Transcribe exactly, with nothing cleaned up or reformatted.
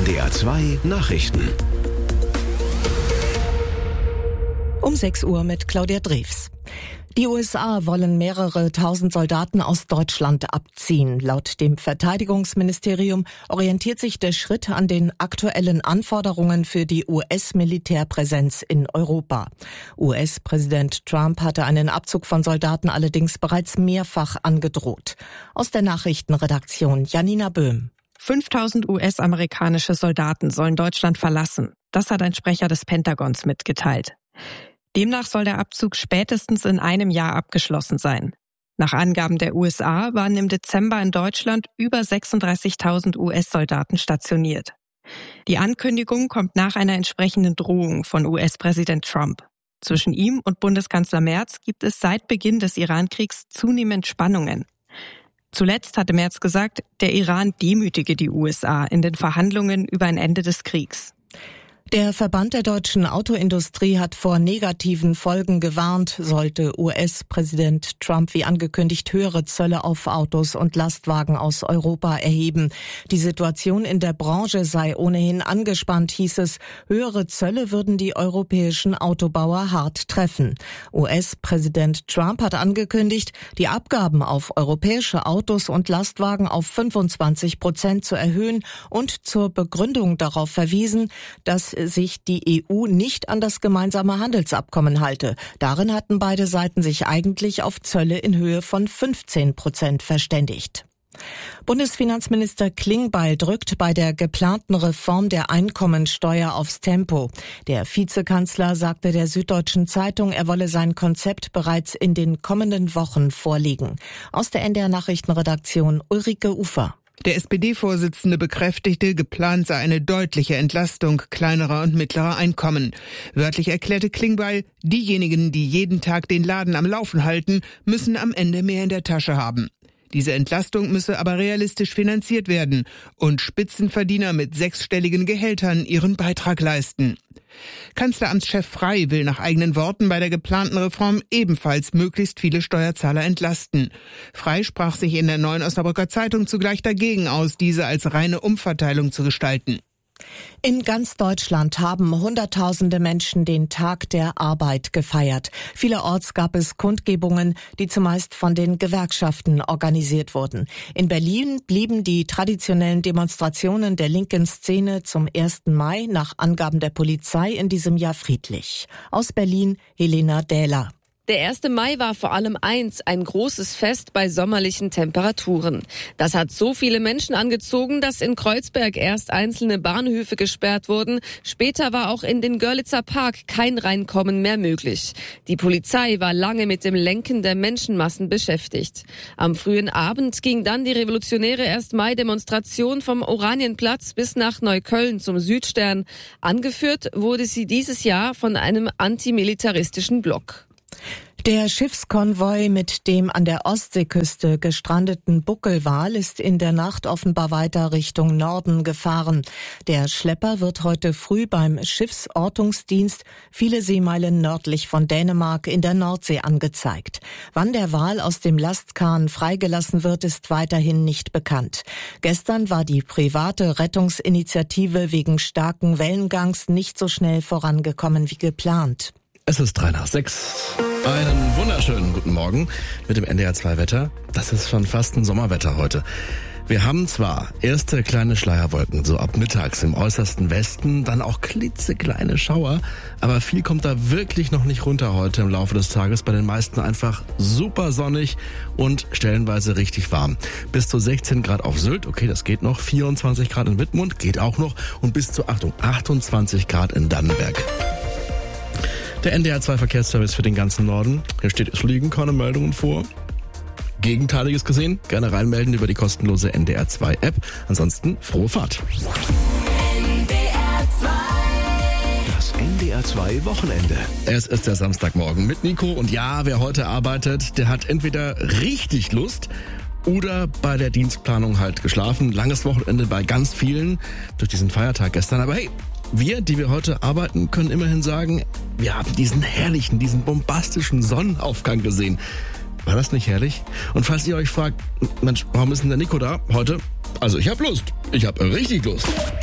N D R zwei Nachrichten. Um sechs Uhr mit Claudia Drews. Die U S A wollen mehrere tausend Soldaten aus Deutschland abziehen. Laut dem Verteidigungsministerium orientiert sich der Schritt an den aktuellen Anforderungen für die U S-Militärpräsenz in Europa. U S-Präsident Trump hatte einen Abzug von Soldaten allerdings bereits mehrfach angedroht. Aus der Nachrichtenredaktion Janina Böhm. fünftausend U S-amerikanische Soldaten sollen Deutschland verlassen. Das hat ein Sprecher des Pentagons mitgeteilt. Demnach soll der Abzug spätestens in einem Jahr abgeschlossen sein. Nach Angaben der U S A waren im Dezember in Deutschland über sechsunddreißigtausend U S-Soldaten stationiert. Die Ankündigung kommt nach einer entsprechenden Drohung von U S-Präsident Trump. Zwischen ihm und Bundeskanzler Merz gibt es seit Beginn des Iran-Kriegs zunehmend Spannungen. Zuletzt hatte Merz gesagt, der Iran demütige die U S A in den Verhandlungen über ein Ende des Kriegs. Der Verband der deutschen Autoindustrie hat vor negativen Folgen gewarnt, sollte U S-Präsident Trump wie angekündigt höhere Zölle auf Autos und Lastwagen aus Europa erheben. Die Situation in der Branche sei ohnehin angespannt, hieß es. Höhere Zölle würden die europäischen Autobauer hart treffen. U S-Präsident Trump hat angekündigt, die Abgaben auf europäische Autos und Lastwagen auf fünfundzwanzig Prozent zu erhöhen und zur Begründung darauf verwiesen, dass sich die E U nicht an das gemeinsame Handelsabkommen halte. Darin hatten beide Seiten sich eigentlich auf Zölle in Höhe von fünfzehn Prozent verständigt. Bundesfinanzminister Klingbeil drückt bei der geplanten Reform der Einkommensteuer aufs Tempo. Der Vizekanzler sagte der Süddeutschen Zeitung, er wolle sein Konzept bereits in den kommenden Wochen vorlegen. Aus der N D R-Nachrichtenredaktion Ulrike Ufer. Der S P D-Vorsitzende bekräftigte, geplant sei eine deutliche Entlastung kleinerer und mittlerer Einkommen. Wörtlich erklärte Klingbeil, diejenigen, die jeden Tag den Laden am Laufen halten, müssen am Ende mehr in der Tasche haben. Diese Entlastung müsse aber realistisch finanziert werden und Spitzenverdiener mit sechsstelligen Gehältern ihren Beitrag leisten. Kanzleramtschef Frey will nach eigenen Worten bei der geplanten Reform ebenfalls möglichst viele Steuerzahler entlasten. Frey sprach sich in der Neuen Osnabrücker Zeitung zugleich dagegen aus, diese als reine Umverteilung zu gestalten. In ganz Deutschland haben Hunderttausende Menschen den Tag der Arbeit gefeiert. Vielerorts gab es Kundgebungen, die zumeist von den Gewerkschaften organisiert wurden. In Berlin blieben die traditionellen Demonstrationen der linken Szene zum ersten Mai nach Angaben der Polizei in diesem Jahr friedlich. Aus Berlin Helena Dähler. Der erste Mai war vor allem eins, ein großes Fest bei sommerlichen Temperaturen. Das hat so viele Menschen angezogen, dass in Kreuzberg erst einzelne Bahnhöfe gesperrt wurden. Später war auch in den Görlitzer Park kein Reinkommen mehr möglich. Die Polizei war lange mit dem Lenken der Menschenmassen beschäftigt. Am frühen Abend ging dann die revolutionäre erste Mai-Demonstration vom Oranienplatz bis nach Neukölln zum Südstern. Angeführt wurde sie dieses Jahr von einem antimilitaristischen Block. Der Schiffskonvoi mit dem an der Ostseeküste gestrandeten Buckelwal ist in der Nacht offenbar weiter Richtung Norden gefahren. Der Schlepper wird heute früh beim Schiffsortungsdienst viele Seemeilen nördlich von Dänemark in der Nordsee angezeigt. Wann der Wal aus dem Lastkahn freigelassen wird, ist weiterhin nicht bekannt. Gestern war die private Rettungsinitiative wegen starken Wellengangs nicht so schnell vorangekommen wie geplant. Es ist drei nach sechs. Einen wunderschönen guten Morgen mit dem N D R zwei Wetter. Das ist schon fast ein Sommerwetter heute. Wir haben zwar erste kleine Schleierwolken, so ab mittags im äußersten Westen, dann auch klitzekleine Schauer, aber viel kommt da wirklich noch nicht runter heute im Laufe des Tages. Bei den meisten einfach super sonnig und stellenweise richtig warm. Bis zu sechzehn Grad auf Sylt, okay, das geht noch, vierundzwanzig Grad in Wittmund, geht auch noch und bis zu, Achtung, achtundzwanzig Grad in Dannenberg. Der N D R zwei Verkehrsservice für den ganzen Norden. Hier steht, es liegen keine Meldungen vor. Gegenteiliges gesehen, gerne reinmelden über die kostenlose N D R zwei App. Ansonsten frohe Fahrt. N D R zwei. Das N D R zwei Wochenende. Es ist der Samstagmorgen mit Nico und ja, wer heute arbeitet, der hat entweder richtig Lust oder bei der Dienstplanung halt geschlafen. Langes Wochenende bei ganz vielen durch diesen Feiertag gestern. Aber hey, wir, die wir heute arbeiten, können immerhin sagen, wir haben diesen herrlichen, diesen bombastischen Sonnenaufgang gesehen. War das nicht herrlich? Und falls ihr euch fragt, Mensch, warum ist denn der Nico da heute? Also ich hab Lust. Ich hab richtig Lust.